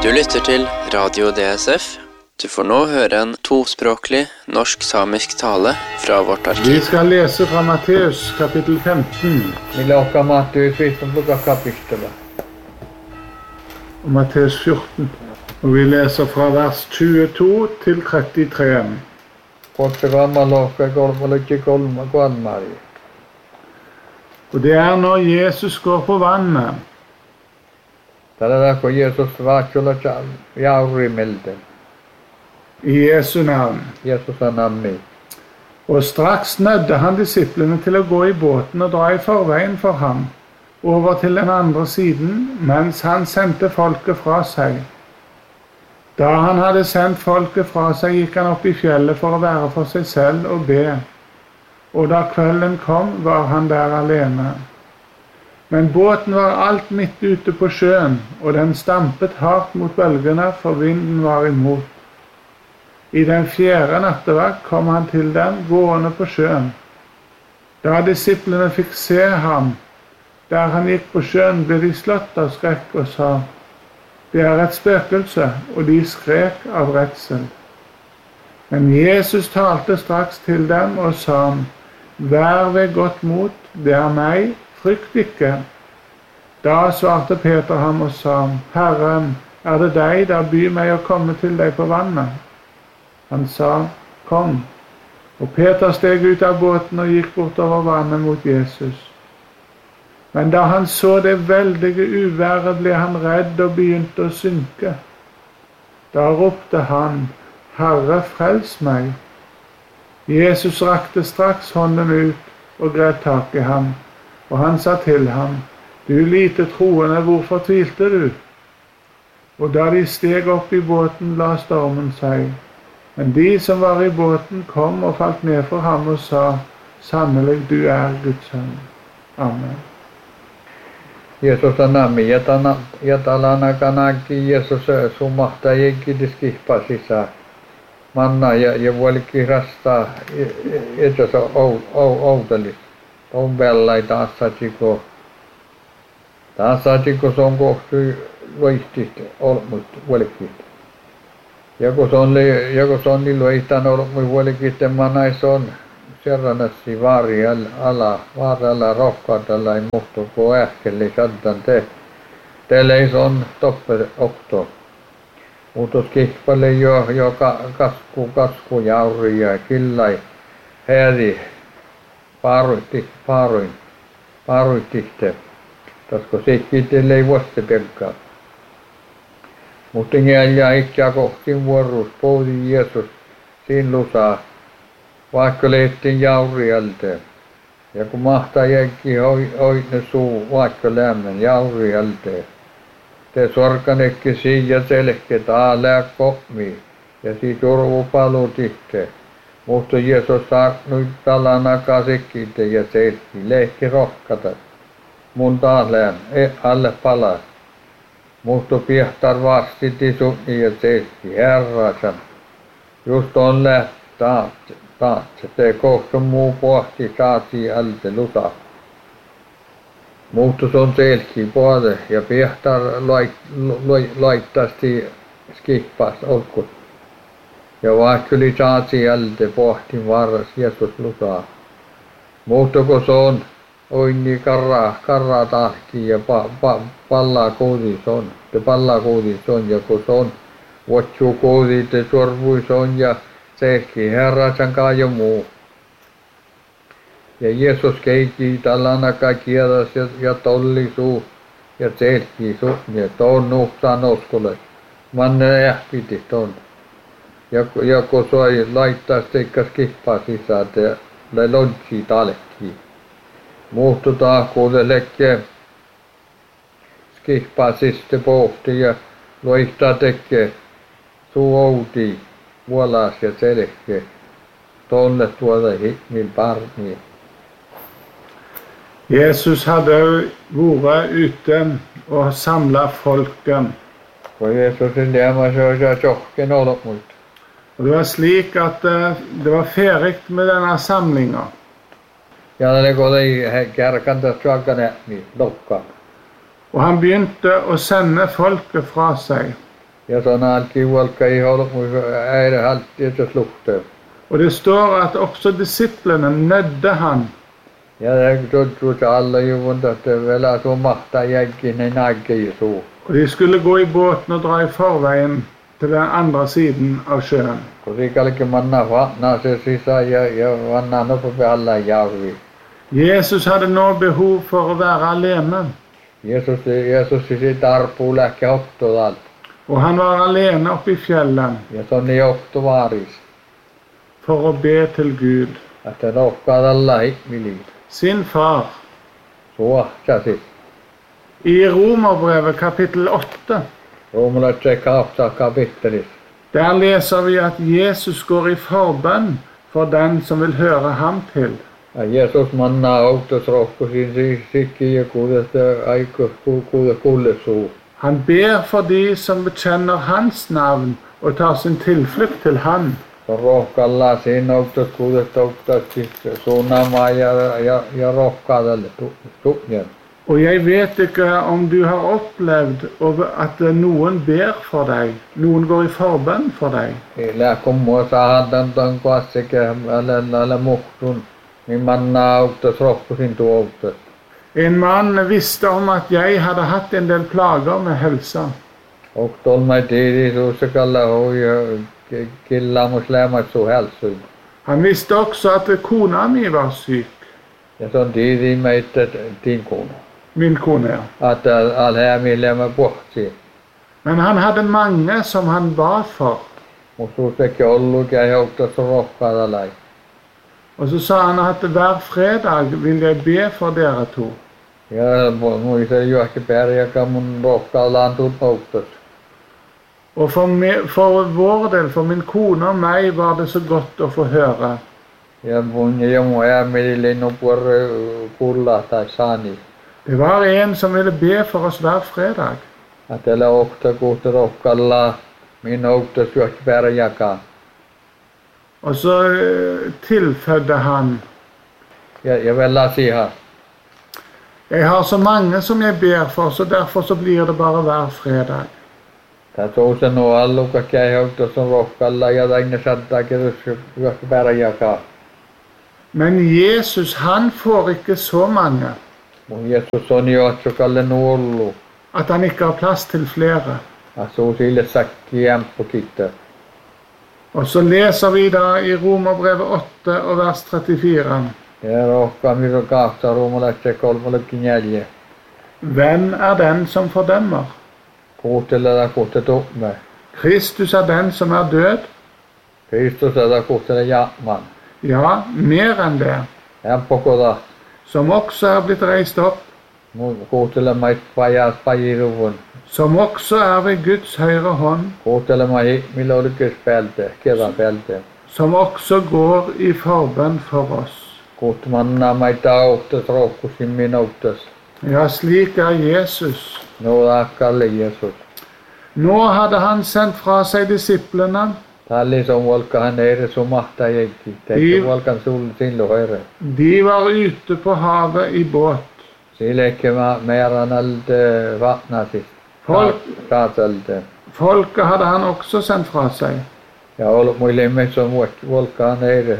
Du lytter til Radio DSF. Du får nå høre en tospråklig norsk-samisk tale fra vårt arkiv. Vi skal lese fra Matteus kapittel 15. Milauka Matteus 15 kapittel. Og Matteus 14. Og vi leser fra vers 22 til 33. Og det er når Jesus går på vannet. I Jesu navn. Og straks nødde han disiplene til å gå i båten og dra i forveien for ham, over til den andre siden, mens han sendte folket fra seg. Da han hadde sendt folket fra seg, gikk han opp i fjellet for å være for seg selv og be. Og da kvelden kom, var han der alene. Men båten var alt midt ute på sjøen, og den stampet hardt mot bølgene, for vinden var imot. I den 4. nattevakt kom han til dem, gående på sjøen. Da disiplene fikk se ham, der han gikk på sjøen, ble de slått av skrekk og sa, «Det er et spøkelse», og de skrek av redsel. Men Jesus talte straks til dem og sa, «Vær ved godt mot, det er meg, frykt ikke». Da svarte Peter ham og sa, «Herren, er det deg, da by meg å komme til deg på vannet?» Han sa, «Kom». Og Peter steg ut av båten og gikk bortover vannet mot Jesus. Men da han så det veldige uværet, ble han redd og begynte å synke. Da ropte han, «Herre, frels meg!» Jesus rakte straks hånden ut og grep tak i ham, og han sa til ham, «Du lite troende, hvorfor tvilte du?» Og da de steg opp i båten, la stormen seg. Men de som var i båten kom og falt ned for ham og sa, «Sannelig, du er Guds sønn.» Amen. Jesus nami yatalana kanaki Jesus sumahta yekidiskihpasisa manna ja vuolikin rasta etos oudalis on bellai taasatiko se on kohti loistista olmut vuolikit ja kun se on niin loistan olmut vuolikit manais on Serranassi vaaralla rohkaatalla ei muhtu kun ähkeli saddan teille on toppe okto. Muutos kihpalle jo kasku jauri ja killai häri paaruitihte. Tasko seikkiitelle ei vuoste pelkkaa. Mutta jäljää ikää kohtiin vuorus poudi Jeesus siin lusaa. Vaikka leettiin jaurialteen. Ja kun mahtaa jäkki oitne suu vaikka lämmön jaurialteen. Te sorkanekki siia selkeet aalää kopmiin. Ja siitä urvu palutihte. Mutta Jeesus saaknui talanakaa sekkiite ja selki. Lehki rohkata. Mun taalään alle palaa. Mutta piehtar vastiti sunni ja selki. Herrasan. Just on lähtää. Se kohta muu pohti saatiin alta luta. Muutos on selki puolelle ja piehtar laittasti skippas olkut. Ja vaikka oli saatiin alta pohti varras Jeesus lutaa. Muuttoko se on oini karraa tahki ja pallaa koodis on. Te pallaa koodis on ja kun se on vuotsuu koodis te sorvuis on ja selki herrasan jo muu. Ja Jeesus keikki talanakai kiedas ja tolli suu ja selki suu ja ton nuhtaan oskolle. Manne ähpiti ton. Ja kun soi laittaa steikkas kippaa sisään ja lontsi talekki. Muhtu tahkuulle lekke skippaa siste pohti ja loihtaa tekee suu outii. Vuolas ja selkeä. Tonne tuolla hikmin parni. Jesus hadde vært ute og samlet folken. Og Jesus lämmer så tjocken ollut muita. Og det var slik at det var ferdig med denne samlingen. Ja det går ei kärkanta tjockane niin lokka. Og han begynte å sende folket fra seg. Ja sånn alki volka I holdt alltid til slukte. Og det står at også disiplene nødde han. Ja jeg trodde til alle jorden at det vel at hun makta jeggen en agge I så. Og de skulle gå I båten og dra I forveien til den andre siden av sjøen. Kun ikke manna fatna se sisa ja vanna no på alla jarvi. Jesus hadde nå behov for å være alene. Jesus sitt arpu läkki hotto alt. Og han var alene oppe I fjellet Ja sånn I hotto varis. for å be til Gud, Att det rokkade alla hikmili. sin far. Så ahtasit. I Romerbrevet kapittel 8, Romulat se kautta kapittelis. der leser vi at Jesus går I forbønn for den som vil høre ham til. Ja Jesus manna autos rokku sin sikki ja kuudesta aiku kuulesuu. Han ber for de som bekjenner hans navn og tar sin tilflukt til han. Så rohkalla siinä autos kuudesta suunamaa ja rohkadalle tunnjen. Og jeg vet ikke om du har opplevd at noen ber for deg, noen går I forbønn for deg. Ila kummo sahadan ton kuassike ala muhtun. Min manna autos rokku sin tuo autos. En mann visste om at jeg hadde hatt en del plager med helsa. Och tolmai tiidi suusekalla hui killa muslimat su hälsui. Han visste også at kona mi var syk, Ja se on tiidi meitä tinkuna. min kone. Ja. Att alhämilemme pohti. Men han hadde mange som han ba for. Mutta suusekki ollut ja jouttas rohkaadalai. Og så sa han at hver fredag vil jeg be for dere to. Ja muista juokki pärjäkä mun rohkaadallaan tutnouttas. Og for vår del, for min kone og meg, var det så godt å få høre. Ja mun ja mun ämilille no puore kulla tai sani. Det var en som ville be for oss hver fredag. Att älä okta kuusta rohkaadalla min outtas juokki pärjäkä. Og så tilfødde han, Ja vella siihen. jeg har så mange som jeg ber for, så derfor så blir det bare hver fredag. Tässä on sen alluka käyhauta on rohkalla ja aina saattaa kerrassa juokki pärjäkä. Men Jesus, han får ikke så mange Mun Jeesus on jo atsokalle nuollu. at han ikke har plass til flere. Asuu sille sakki jämppukitta. Og så leser vi da I Romerbrevet 8 og vers 34. Ja rohkaa miro kahta ruumalaitse kolmallekin jälje. Hvem den som fordømmer? Kuuttele kuutte tumme. Kristus den som død? Kristus kuuttele jaman. Ja, mer enn det. Jämppukoda. Som også blitt reist opp. Mun kuuttele mait pajas pajiruvun. Som også ved Guds høyre hånd. Kuuttele mai millä olikes pälte, kerran pälte. Som også går I forbønn for oss. Kuutmanna maita auttas rohkusin minuttas. Ja, slik Jesus. No akkalle Jeesus. Nå hadde han sendt fra seg disiplene. Tallis on volkahan eire sumahta jekki. Teikki volkan silloin hoire. De var ute på havet I båt. Silekki meran alde vatnasis. Raatsalte. Folket hadde han også sendt fra seg. Ja ollut muille meissä volkahan eire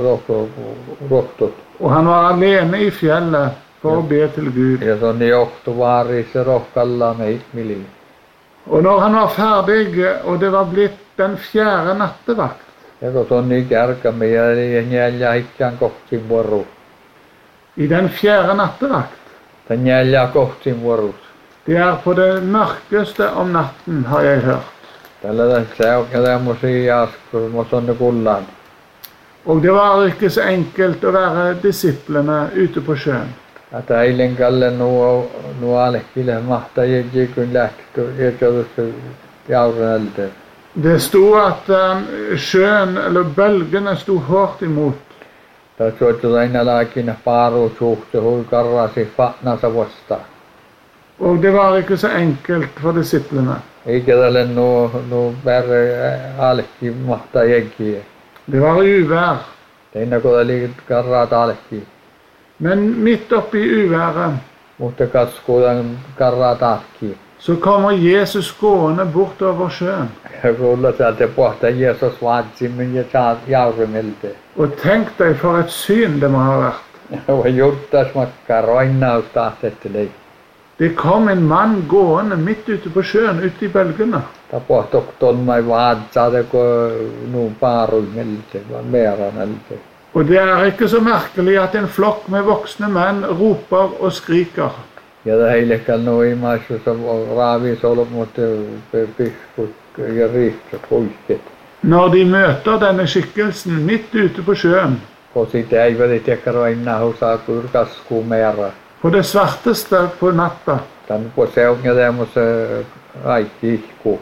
rohtut. Og han var alene I fjellet for å be til Gud. Ja se on johtu vaaris ja rohkalla me mili. Og når han var ferdig, og det var blitt den 4. nattevakt, Ja kun se on niin kärkämme ja njälja hikkään kohtiin vuoru. I den 4. nattevakt, Tän njälja kohtiin vuorus. det på det mørkeste om natten, har jeg hørt. Tällä se on tämmöisiä askur, mutta on ne kullan. Og det var ikke så enkelt å være disiplene ute på sjøen. Että eilen kalle nuo alekille mahtaa jekki lähtö etkö jaurelte. Det sto at sjøen, eller bølgene, sto hårdt imot. Tässä on aina laakina paru suhte hui karrasi fatnasa vasta. Og det var ikke så enkelt for disiplene. Eikä tälle nuo bärre alekki mahtaa jekki. Det var uvær. Teinä kun oli karraat alekki. Men midt oppi uværet, Mutta kaskuudan karraat alekki. så kommer Jesus gående bort over sjøen. Kuulla sieltä pohtaa Jeesus vaatsimmin ja saa jaurimilta. Og tenk deg for et syn det må ha vært. Ja juttas makkaa roinnausta asettelei. Det kom en mann gående midt ute på sjøen, ute i bølgene. Ta pohtok tonnai vaatsaade kun nuun paaruimilta, vaan meeranelta. Og det er ikke så merkelig at en flokk med voksne menn roper og skriker. Ja heillekään noimaissa raavisolot, mutta piskut ja riiksut huisket. Når de møter denne skikkelsen midt ute på sjøen, Kun siitä ei välitekä roinnahusaa kurkasku meera. på det svarteste på natta. Tän på seunga tämmössä kaikki ihku.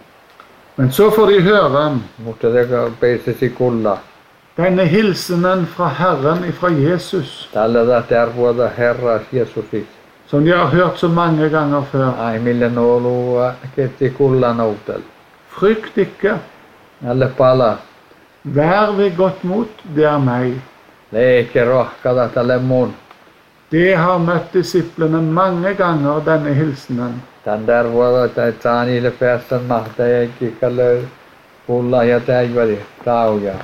Men så får de høre Mutta se peisesi kulla. denne hilsenen fra Herren, fra Jesus, Tällä tervuota Herras Jeesusis. som de har hørt så mange ganger før. Ai millä nolu ketti kullan outel. Frykt ikke, Alle pala. vær ved godt mot, det er meg. Leike rohkata tälle mun. Det har møtt disiplene mange ganger, denne hilsenen. Tän tervuota että saa niille päästä mahtaa eikä kalle kulla ja täiväli tauja.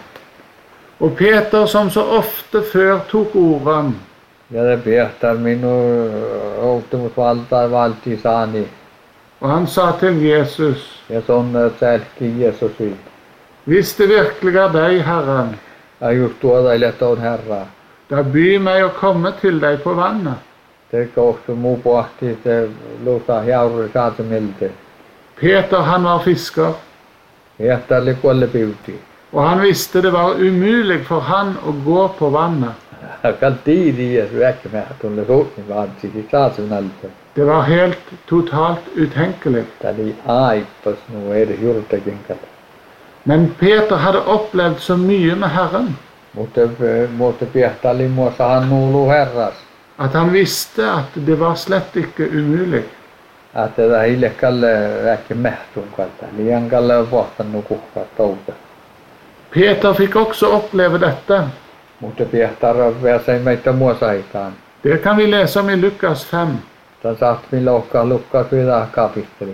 Og Peter, som så ofte før tok ordet, Ja det piehtar minun outumusvaltaa valti saani. og han sa til Jesus, Ja son sälki Jeesusi. hvis det virkelig er deg, Herren, Ja just tuoda ilta on Herra. da by meg å komme til deg på vannet. Det kohtu muu pohti se lusa jauri saatimilta. Peter, han var fisker, Piehtarli kuolle piuti. og han visste det var umulig for han å gå på vannet. Kan tiidi ja väkmä tulle suutni vaatsi saatimilta. Det var helt totalt utenkelig. Tali aipas nu ei det juurtakin kalla. Men Peter hadde opplevd så mye med Herren, Mutta piehtarli muassa han nuulu Herras. at han visste at det var slett ikke umulig. Että tämä hiljakalle väkmähtun kalta. Liian kalle on pohtanut kuhkaa touta. Peter fikk også oppleve dette. Mutta piehtar pääsee meitä muosaitaan. Det kan vi lese om i Lukas 5. Tän saat millä ohkaa lukkaa syydä kapitteli.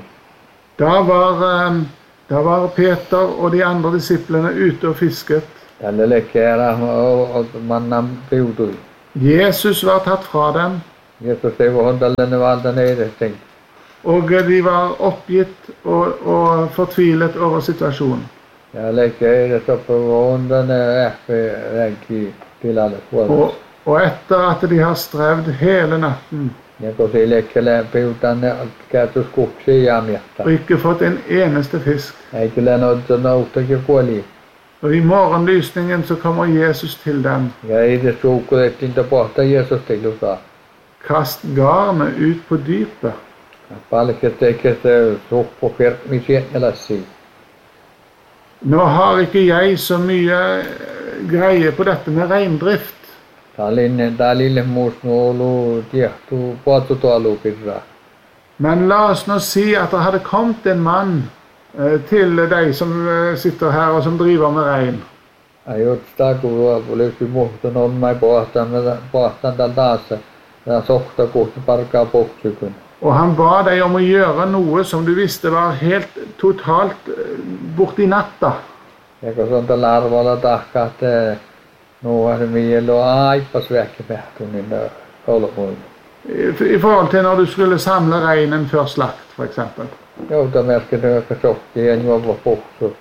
Da var Peter og de andre disiplene ute og fisket. Tälle lekkeerä mannan piutui. Jesus var tatt fra dem, Jeesus ei voi tällainen valtan edessäkin. og de var oppgitt og fortvilet over situasjonen. Ja lekke edessä on tänne ähperäänkin tilalle puolella. Og etter at de har strevd hele natten Ja kun se lekkele piutan ne käytös kuksiin jaamietta. og ikke fått en eneste fisk. Ei kyllä noita noustakin kuoli. Og i morgenlysningen så kommer Jesus til dem. Ja ei det suukutettiin pohtaa Jeesus tilusaa. Kast garnet ut på dypet. Palket tekee se suppu firmisiin elässiin. Nå har ikke jeg så mye greie på dette med reindrift. Tää lille muusnu ollut tiehtuu puoltutualupirraa. Men la oss nå si at det hadde kommet en mann til deg som sitter her og som driver med rein. Ajuttaa kun löytyy muhtun on mai pohtan tällä taas. Tää sohta kohti parkaa poksykun. Og han ba deg om å gjøre noe som du visste var helt totalt borti natta. Ja kun se on tällä arvoilla tahkaa, että nuohon mielo aipas väkkimähtun niin kolmuun. I forhold til når du skulle samle reinen før slakt, for eksempel. Joutamerkin höökkä sokki ja juova poksu.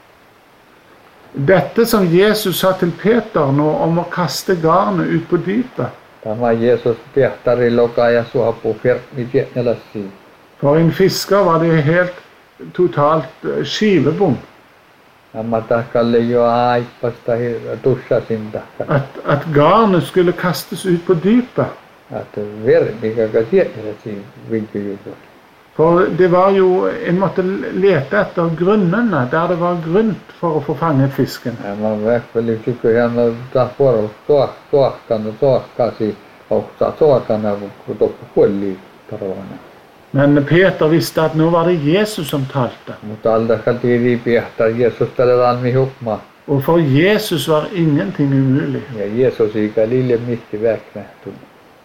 Dette som Jesus sa til Peter nå om å kaste garnet ut på dypet. Tämä Jeesus piehtarin lokaa ja suopuu firmisiin elässiin. For en fisker var det helt totalt skivebom. Nämä tahkalle jo aipasta tussasin tahka. At garnet skulle kastes ut på dypet. Että vermikaga tietäisiin vinkyjutus. For det var jo, en måtte lete etter grunnene, der det var grunnt for å få fanget fisken. Nämä vähveli tykyhän tahpuoro tuohkasi ohtaa tuokana kun toppu kuolli tarvana. Men Peter visste at nå var det Jesus som talte. Mutta aldaka tiiri piehtar Jeesus tälle lanmi hukma. Og for Jesus var ingenting umulig. Ja Jeesus ikä lille mihti väkmähtun.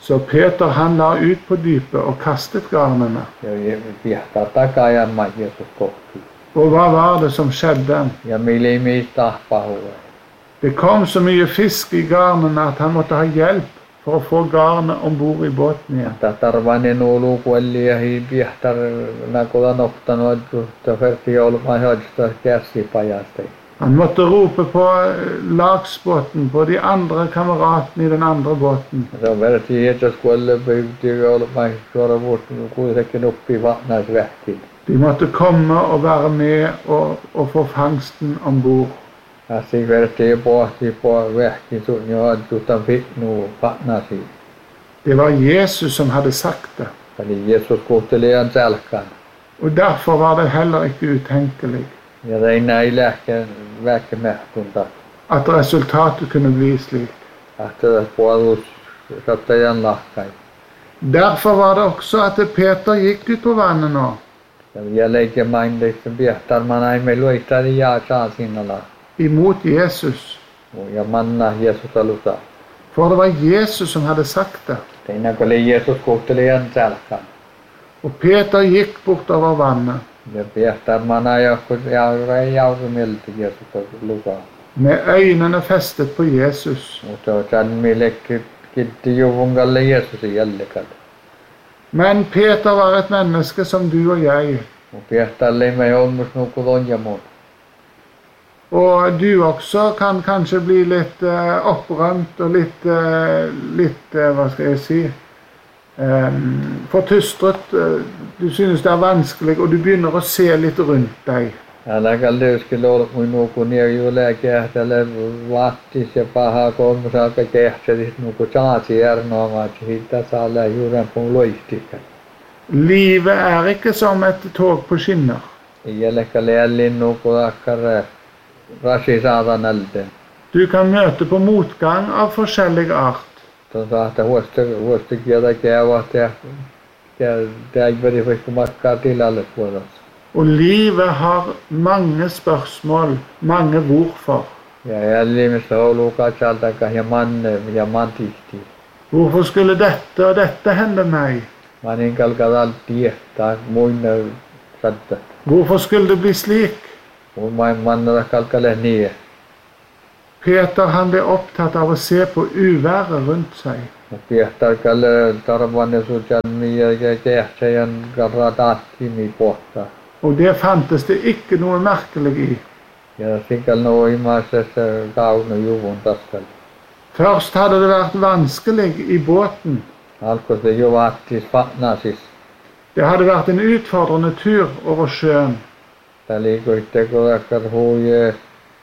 Så Peter han la ut på dypet og kastet garnene. Ja viehtaa takajamma Jeesus kohti. Og hva var det som skjedde? Ja milimi tahpahuve. Det kom så mye fisk i garnene at han måtte ha hjelp for å få garnet ombord i båten igjen. Tarvani nuulu kuelli ja viehtar nakola nohtanu adjusta ferti olma hajsta käsipajasta. Han måtte rope på lagsbåten, på de andre kameratene i den andre båten. Se verti Jeesus kuelle pyyhti olma suora vuotta kuitenkin oppi vatnaisvähtiin. De måtte komme og være med og få fangsten ombord. Asi verti pohti på vähtiin sun jo adjutan fitnu vatnasi. Det var Jesus som hadde sagt det. Eli Jeesus kuunteli ihan selkään. Og derfor var det heller ikke utenkelig Ja reinä ei vähkemehtunta. at resultatet kunne bli slik. Ahtada puolus sattajan lahkai. Derfor var det også at Peter gikk ut på vannet nå. Ja leike maindeista viehtar man ei me luitari jaa saa sinnalla. Imot Jesus. Ja manna Jeesus aluta. For det var Jesus som hadde sagt det. Teinä kun oli Jeesus kuunteli ihan selkään. Og Peter gikk bortover vannet Ja viehtar man ei jaurumilti Jeesus aluta. med øynene festet på Jesus. Mutta sanmille kitti juvungalle Jeesusin jällikään. Men Peter var et menneske som du og jeg. Viehtalle ei me olmus nuku lonjamun. Og du også kan kanskje bli litt opprømt og litt hva skal jeg si, fortystret. Du synes det er vanskelig, og du begynner å se litt rundt deg. Älä löyskellä ollut nuku niillä kähtele vattis ja paha kolmusaaka kähtelit nuku saasi ernoamaan siitä saa lähe juuren puun loihtikä. Livet er ikke som et tog på skinner. Jälkä lällin nuku akkar rasi saatan älten. Du kan møte på motgang av forskjellig art. Tuossa että huosta kieltä käyvät ja täyväri vaikka makkaa tilalle puolessa. Og livet har mange spørsmål, mange hvorfor. Ja jällimistä olukaa saltakaan ja mantihti. Hvorfor skulle dette og dette hende meg? Manin kalkadal tietää muinne satta. Hvorfor skulle det bli slik? Mun mannada kalkale nie. Peter han ble opptatt av å se på uværet rundt seg. Viehtar kalle tarvanne sujan ja kähtsäjän karrataatkimi pohtaa. Og det fantes det ikke noe merkelig i. Ja sinkal no imaisessa kaunu juvun taskal. Først hadde det vært vanskelig i båten. Alkoi se jo vaattis vatnasis. Det hadde vært en utfordrende tur over sjøen. Tää liikuitte kodakkar huuje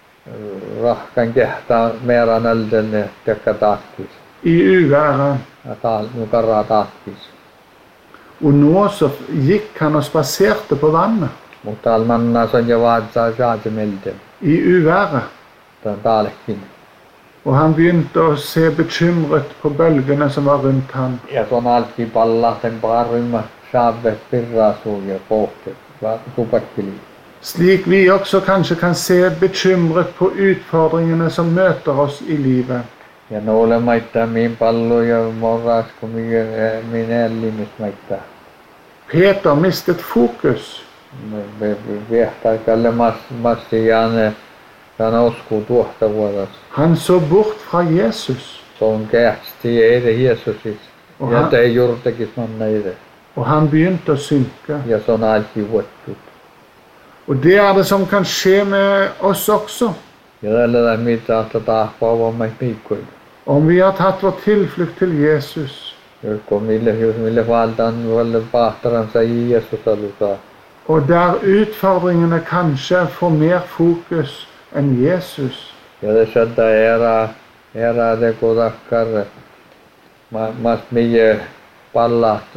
rahkan kehtaa meran äldenne tekka taattis. I uværet. Ja nu karrataattis. Og nå så gikk han og spaserte på vannet. Mutta almanna son jo vaatsaa saatimilten. I uværet. Tän taalekin. Og han begynte å se bekymret på bølgene som var rundt han. Ja son alki pallaten parrimma saabet pirraasuu ja pohti. Tupakkili. Slik vi også kanskje kan se bekymret på utfordringene som møter oss i livet. Ja noole maittaa miin pallu ja morrasku min ellimist maittaa. Peter mistet fokus. Viehtaa kalle massi jaane usku tuohta vuodas. Han så bort fra Jesus. Se on kähti eide Jeesusis. Ja te juurtekis manna eide. Og han begynte å synke. Ja se on alki vuottut. Og det er det som kan skje med oss også. Ja tällä mitä että tahpaa mai piikkuin. Om vi har tatt vår tilflukt til Jesus. Jos mille valtaan valle pahtaransa i Jeesus alutaa. Og der utfordringene kanskje får mer fokus enn Jesus. Ja det sätta era det kodakkar mas mie pallaat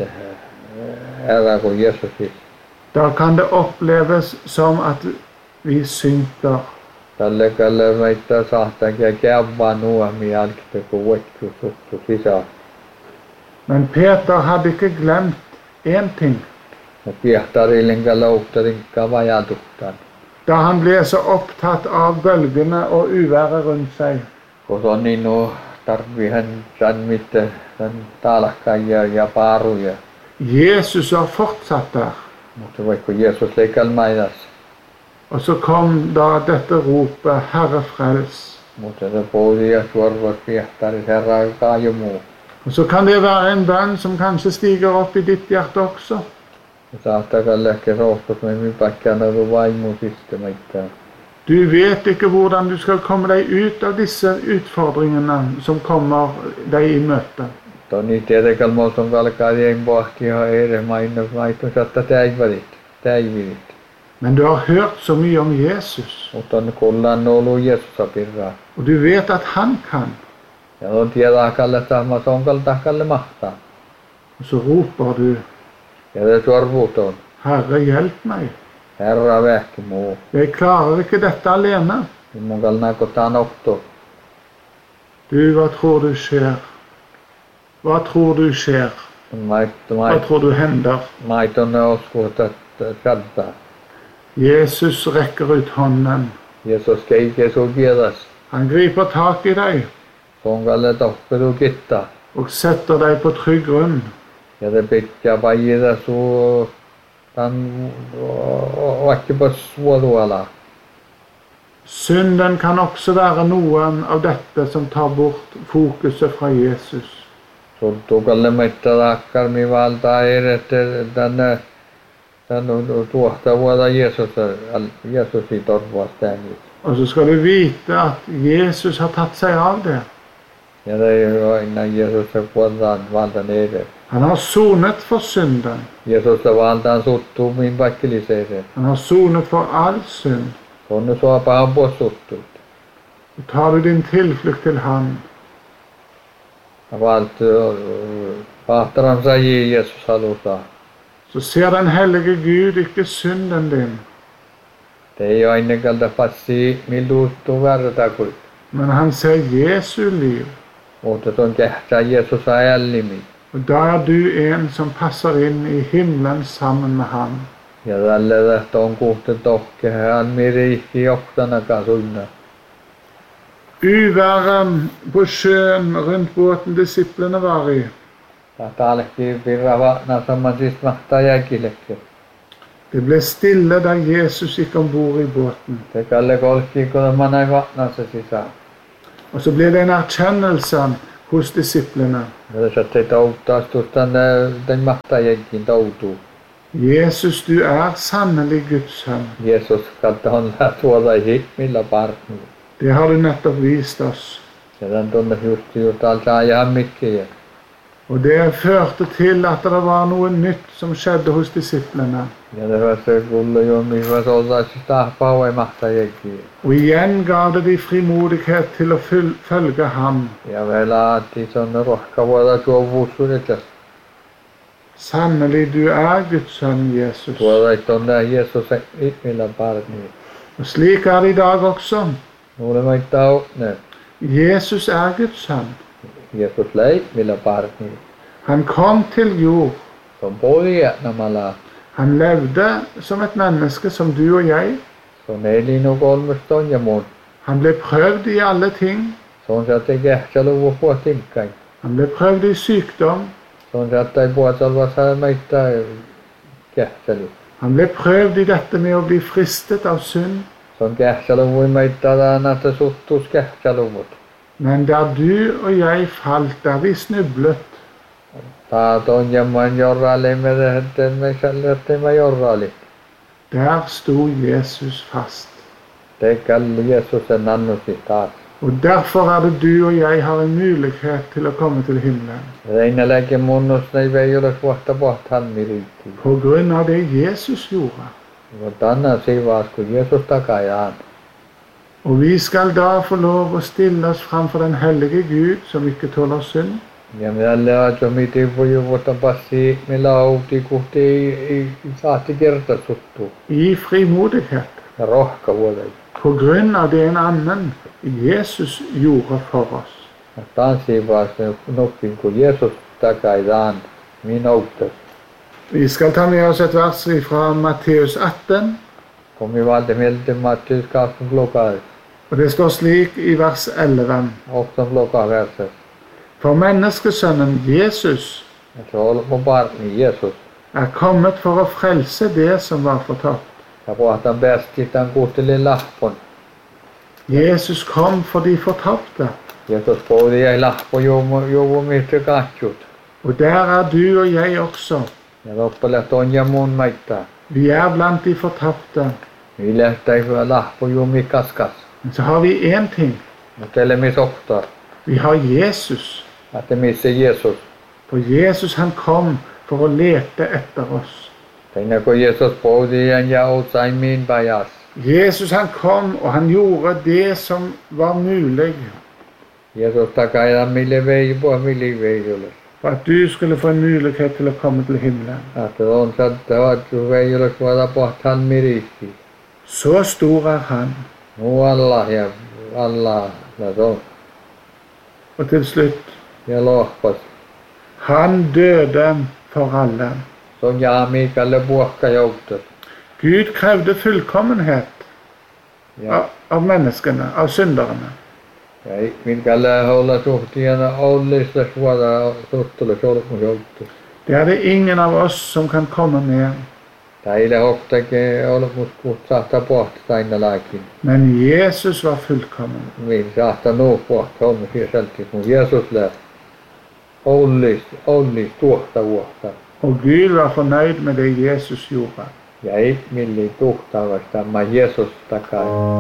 era kuin Jeesusis. Da kan det oppleves som at vi synker. Tälle kalle meitä sahtakin kävää nuomi alkite kun vuottu suttu sisään. Men Peter hadde ikke glemt én ting. Ja piehtarillinka louktarinka vajatuktaan. Da han ble så opptatt av bølgene og uværet rundt seg. Kun on niin tarvihan mitä sen talakkaja ja paruja. Jesus var fortsatt der. Mutta vaikka Jeesus leikal maidas. Og så kom da dette ropet, Herre frels. Mutta se podia suorvas pihtari herra kaajumu. Og så kan det være en bønn som kanskje stiger opp i ditt hjerte også. Saattaa kallekke rohtot med min pakkana du vaimu systemaita. Du vet ikke hvordan du skal komme deg ut av disse utfordringene som kommer deg i møte. Toni tietenkään muuten kalkaadien pohtia ere maitun saattaa täividit. Men du har hørt så mye om Jesus. Mutta on kullaan ollut Jeesusa pirraa. Og du vet at han kan. Ja on tiedä kalle sama sonkalta kalle mahtaa. Og så roper du, Ja det sorvuton. Herre hjelp meg. Herra vähki muu. Jeg klarer ikke dette alene. Mun kalna kotaan okto. Du, hva tror du skjer? Hva tror du skjer? Hva tror du hender? Maiton oskuuta sadda. Jesus rekker ut hånden. Jeesus keike su kiedas. Han griper tak i deg Sonkalle tohpedu kitta. og setter deg på trygg grunn. Ja det pitää paijida su tan vakkipas suotuala. Synden kan også være noen av dette som tar bort fokuset fra Jesus. Sottukalle meitta takkarmi valtaa erette tänne tuohta vuoda Jeesusi torvastäänkin. Og så skal du vite at Jesus har tatt seg av det. Ja det ei ole aina Jeesusa valtaan ere. Han har sonet for synden. Jeesusta valtaan suttuu min paikkiliseen. Han har sonet for all synd. On sua pahan pois suttut. Og tar du din tilflukt til han, Valt pahtaran saji Jeesus halutaan. så ser den hellige Gud ikke synden din, Det ei ole ainakaan passi milluuttuu vertakut. men han ser Jesu liv. Mutta se on kehtää Jeesus ajallimi. Og da er du en som passer inn i himmelen sammen med han. Ja tälle tähtä on kuhte tohke hän miriikki johtanakaan sunna. Uværet på sjøen rundt båten disiplene var i, Tahtalekki virra vatna saman siis mahtaa jäkillekin. det ble stille da Jesus gikk ombord i båten. Se kalle kolkki kun man ei vatnassa sisään. Og så ble det en erkjennelse hos disiplene. Ja se ei touttaas den mahtaa jäkkin toutuu. Jesus, du er sannelig Guds sønn. Jeesus kautta on tuolla himmillä parkki. Det har du nettopp vist oss. Ja tän tunne just alta ja mikkiä. Og det førte til at det var noe nytt som skjedde hos disiplene. Ja det var se kullu jo mihin solta sitä pauai mahtaa jäkkiä. Og igjen ga det de frimodighet til å følge ham. Ja vielä atti sonne rohka vuoda tuo vuussuudetta. Sannelig, du er Guds sønn, Jesus. Tuolla tonne Jeesus himmillä parkki. Og slik er det i dag også. Nuule maittaa ne. Jesus er Guds sønn. Jeesus lei millä parkki. Han kom til jord. Se on poiätnamalla. Han levde som et menneske som du og jeg. Se on elinu kolmeston ja muun. Han ble prøvd i alle ting. Se on sieltä kehtäluvun puotinkkain. Han ble prøvd i sykdom. Se on sieltä puotalvassa maittaa kehtely. Han ble prøvd i dette med å bli fristet av synd. Se on kehtäluvun maittaa näitä suttuus kehtäluvut. Men der du og jeg falt, der vi snublet, Taat on jamman jorraali merehetten meisällerten mä jorraali. der sto Jesus fast. Te kalli Jeesusen annusi taas. Og derfor er det du og jeg har en mulighet til å komme til himmelen. Reinäläkin munnus ei ole vuotta pohtaan miriitti. På grunn av det Jesus gjorde. Mutta anna siivas kun Jeesus takajaan. Og vi skal da få lov å stille oss framfor den hellige Gud som ikke tåler synd. Ja meille ajomiti vuotta passi millä outi kuhti ei saati kertasuttu. I frimodighet. Ja rohka vuodei. På grunn av det en annen Jesus gjorde for oss. Tanssiivas noppin kun Jeesus takajaan minoutas. Vi skal ta med oss et vers fra Matteus 18. Kom i valde mieltä Matteus 20 lukaat. Og det står slik i vers 11. 18 verset. For menneskesønnen Jesus Että on barni Jeesus. kommet for å frelse det som var fortapt. Ja pohtan päästi tämän kuunteli lahpon. Jesus kom for de fortapte. Jeesus poudi jäi lahpo juomu mistä katsut. Og der du og jeg også. Ja loppulet on ja mun maittaa. Vi blant de fortapte. Vi lähtee lahpo juomi kaskas. Men så har vi en ting. Mutta elemi soktar. Vi har Jesus. Että missä Jeesus. For Jesus han kom for å lete etter oss. Teina kun Jeesus poudi ja outsain min pajas. Jesus han kom og han gjorde det som var mulig. Jeesus takaa mille vei po mille vei ole. For at du skulle få en mulighet til å komme til himmelen. Että on sattava että vei ole kuola pohtan miristi. Så stor han. Nu Allah la on. Og til slutt, Ja lohpas. han døde for alle. Så ja Mikael puokka joutat. Gud krevde fullkommenhet Ja. av menneskene, av synderne. Ja Mikael olla suhtiana ollista suoda suttule solmu joutat. Det er det ingen av oss som kan komme med. Teille hoktake olmus kutsahta pohta aina laakin. Men Jesus var fullkommen. Min sahta nuu pohta on sieltä kun Jeesus lää. Ollis tuohta vuotta. Og Gud var fornøyd med det Jesus gjorde. Ja ei milli tuhtaavasta, mä Jeesus takaa.